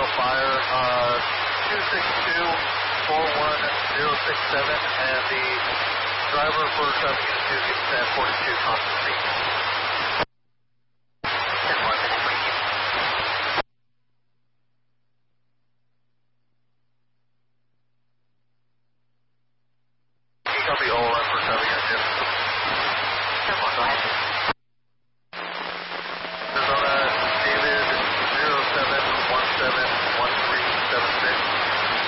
potential fire. 262-41067, and the driver for traffic unit 2 gets at 42 constant speed. 10 more minutes, thank you. Can you copy OLM for traffic unit 2? 10 more, go ahead.